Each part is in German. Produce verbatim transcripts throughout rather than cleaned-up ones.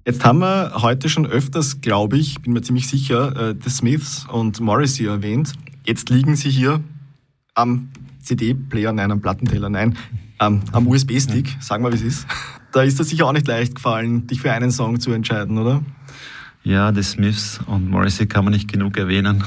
Jetzt haben wir heute schon öfters, glaube ich, bin mir ziemlich sicher, The Smiths und Morrissey erwähnt. Jetzt liegen sie hier am C D-Player, nein, am Plattenteller, nein, am, am U S B-Stick, sagen wir, wie es ist. Da ist das sicher auch nicht leicht gefallen, dich für einen Song zu entscheiden, oder? Ja, The Smiths und Morrissey kann man nicht genug erwähnen.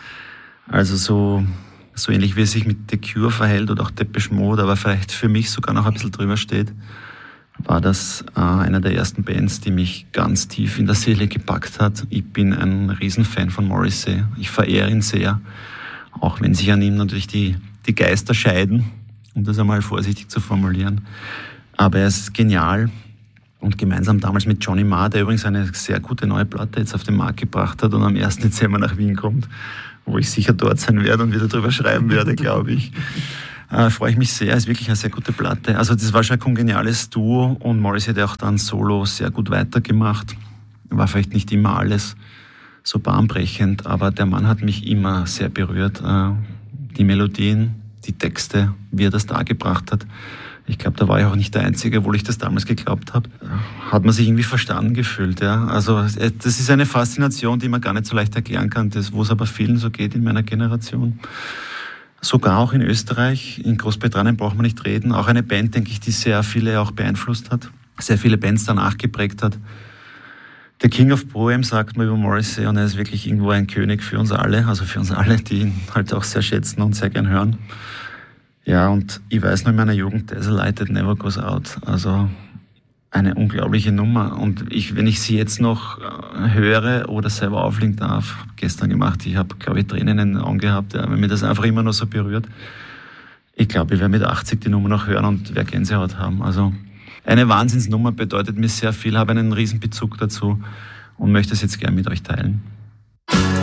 Also so, so ähnlich wie es sich mit The Cure verhält oder auch Depeche Mode, aber vielleicht für mich sogar noch ein bisschen drüber steht, war das äh, einer der ersten Bands, die mich ganz tief in der Seele gepackt hat. Ich bin ein Riesenfan von Morrissey. Ich verehre ihn sehr, auch wenn sich an ihm natürlich die, die Geister scheiden, um das einmal vorsichtig zu formulieren. Aber er ist genial und gemeinsam damals mit Johnny Marr, der übrigens eine sehr gute neue Platte jetzt auf den Markt gebracht hat und am ersten Dezember nach Wien kommt, wo ich sicher dort sein werde und wieder drüber schreiben werde, glaube ich. Äh, freue ich mich sehr, ist wirklich eine sehr gute Platte. Also das war schon ein kongeniales Duo und Morrissey hat auch dann solo sehr gut weitergemacht. War vielleicht nicht immer alles so bahnbrechend, aber der Mann hat mich immer sehr berührt. Äh, die Melodien, die Texte, wie er das dargebracht hat. Ich glaube, da war ich auch nicht der Einzige, obwohl ich das damals geglaubt habe. Hat man sich irgendwie verstanden gefühlt. Ja? Also das ist eine Faszination, die man gar nicht so leicht erklären kann, das, wo es aber vielen so geht in meiner Generation. Sogar auch in Österreich, in Großbritannien braucht man nicht reden. Auch eine Band, denke ich, die sehr viele auch beeinflusst hat, sehr viele Bands danach geprägt hat. The King of Poem sagt man über Morrissey und er ist wirklich irgendwo ein König für uns alle, also für uns alle, die ihn halt auch sehr schätzen und sehr gern hören. Ja, und ich weiß noch in meiner Jugend, There's a Light That Never Goes Out, also eine unglaubliche Nummer. Und ich, wenn ich sie jetzt noch höre oder selber auflegen darf, habe gestern gemacht, ich habe, glaube ich, Tränen in den Augen gehabt, ja, wenn mir das einfach immer noch so berührt. Ich glaube, ich werde mit achtzig die Nummer noch hören und werde Gänsehaut haben. Also eine Wahnsinnsnummer, bedeutet mir sehr viel, habe einen riesen Bezug dazu und möchte es jetzt gerne mit euch teilen.